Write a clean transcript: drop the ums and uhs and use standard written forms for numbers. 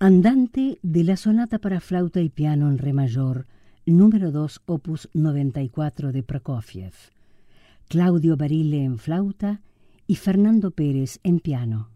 Andante de la sonata para flauta y piano en re mayor, número 2, opus 94 de Prokofiev. Claudio Barile en flauta y Fernando Pérez en piano.